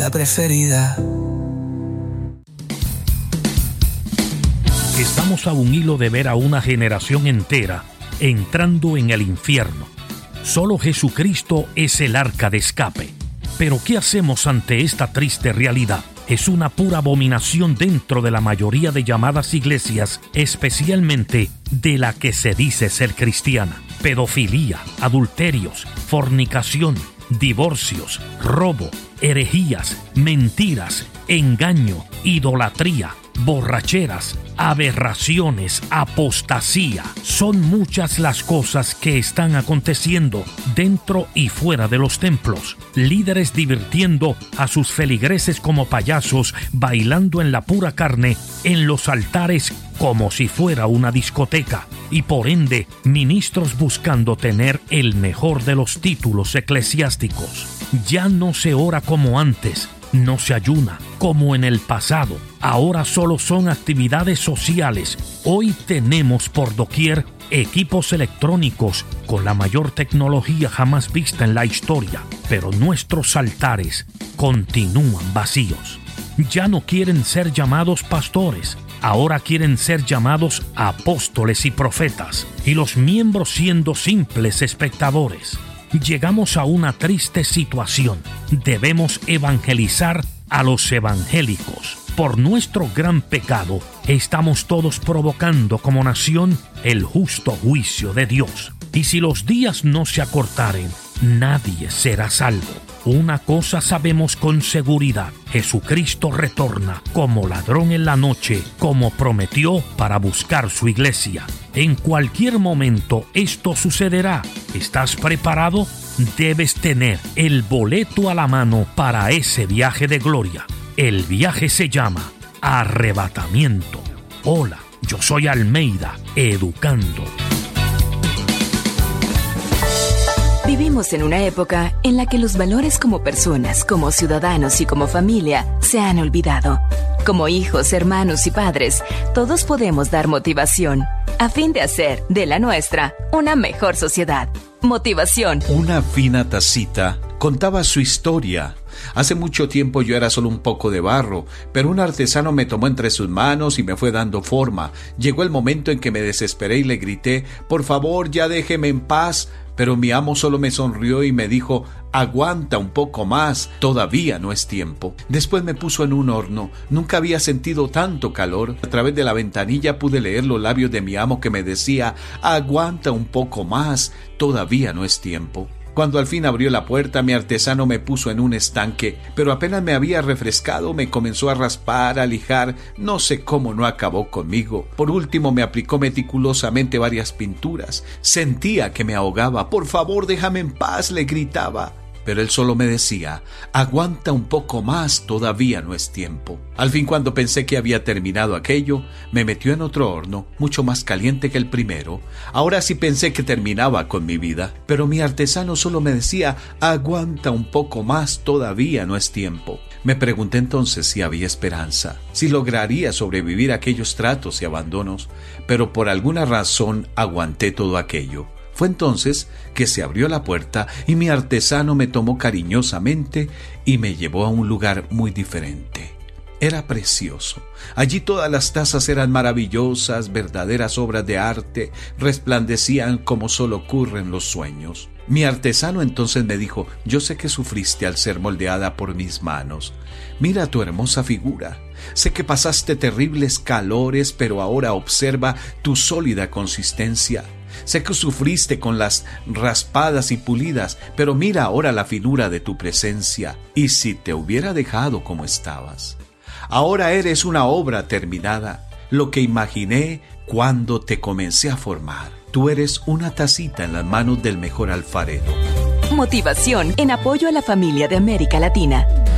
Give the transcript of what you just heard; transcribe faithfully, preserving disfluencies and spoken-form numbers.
la preferida. Estamos a un hilo de ver a una generación entera entrando en el infierno. Solo Jesucristo es el arca de escape. Pero ¿qué hacemos ante esta triste realidad? Es una pura abominación dentro de la mayoría de llamadas iglesias, especialmente de la que se dice ser cristiana. Pedofilia, adulterios, fornicación, divorcios, robo, herejías, mentiras, engaño, idolatría, borracheras, aberraciones, apostasía. Son muchas las cosas que están aconteciendo dentro y fuera de los templos. Líderes divirtiendo a sus feligreses como payasos, bailando en la pura carne en los altares como si fuera una discoteca. Y por ende, ministros buscando tener el mejor de los títulos eclesiásticos. Ya no se ora como antes. No se ayuna como en el pasado. Ahora solo son actividades sociales. Hoy tenemos por doquier equipos electrónicos con la mayor tecnología jamás vista en la historia. Pero nuestros altares continúan vacíos. Ya no quieren ser llamados pastores. Ahora quieren ser llamados apóstoles y profetas. Y los miembros siendo simples espectadores. Llegamos a una triste situación. Debemos evangelizar a los evangélicos. Por nuestro gran pecado, estamos todos provocando como nación el justo juicio de Dios. Y si los días no se acortaren, nadie será salvo. Una cosa sabemos con seguridad: Jesucristo retorna como ladrón en la noche, como prometió, para buscar su iglesia. En cualquier momento esto sucederá. ¿Estás preparado? Debes tener el boleto a la mano para ese viaje de gloria. El viaje se llama arrebatamiento. Hola, yo soy Almeida, educando. Vivimos en una época en la que los valores como personas, como ciudadanos y como familia se han olvidado. Como hijos, hermanos y padres, todos podemos dar motivación a fin de hacer de la nuestra una mejor sociedad. Motivación. Una fina tacita contaba su historia. Hace mucho tiempo yo era solo un poco de barro, pero un artesano me tomó entre sus manos y me fue dando forma. Llegó el momento en que me desesperé y le grité: por favor, ya déjeme en paz. Pero mi amo solo me sonrió y me dijo: aguanta un poco más, todavía no es tiempo. Después me puso en un horno. Nunca había sentido tanto calor. A través de la ventanilla pude leer los labios de mi amo que me decía: aguanta un poco más, todavía no es tiempo. Cuando al fin abrió la puerta, mi artesano me puso en un estanque, pero apenas me había refrescado, me comenzó a raspar, a lijar, no sé cómo no acabó conmigo. Por último me aplicó meticulosamente varias pinturas. Sentía que me ahogaba. Por favor, déjame en paz, le gritaba. Pero él solo me decía: aguanta un poco más, todavía no es tiempo. Al fin, cuando pensé que había terminado aquello, me metió en otro horno, mucho más caliente que el primero. Ahora sí pensé que terminaba con mi vida, pero mi artesano solo me decía: aguanta un poco más, todavía no es tiempo. Me pregunté entonces si había esperanza, si lograría sobrevivir a aquellos tratos y abandonos, pero por alguna razón aguanté todo aquello. Fue entonces que se abrió la puerta y mi artesano me tomó cariñosamente y me llevó a un lugar muy diferente. Era precioso. Allí todas las tazas eran maravillosas, verdaderas obras de arte, resplandecían como solo ocurre en los sueños. Mi artesano entonces me dijo: yo sé que sufriste al ser moldeada por mis manos. Mira tu hermosa figura. Sé que pasaste terribles calores, pero ahora observa tu sólida consistencia. Sé que sufriste con las raspadas y pulidas, pero mira ahora la finura de tu presencia. Y si te hubiera dejado como estabas. Ahora eres una obra terminada, lo que imaginé cuando te comencé a formar. Tú eres una tacita en las manos del mejor alfarero. Motivación en apoyo a la familia de América Latina.